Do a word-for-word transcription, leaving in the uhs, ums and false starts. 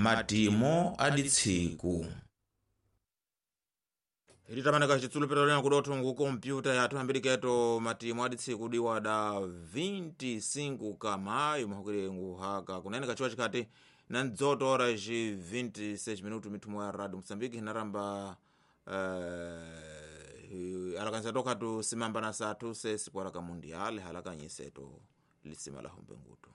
matimo aditsiku ilitamana chitsulo petolena kudoto ngu kompyuta yathu ambiriketo matimo aditsiku diwada vinte e cinco kamayo mahukire ngu haka kunene kachiwa chikati na nzoto horas vinte e seis minutos mithumo ya radio Moçambique hinaramba uh, alakanisa toka tu simamba na satu sesi kwa raka mundial halaka nyiseto lisima la humpenguto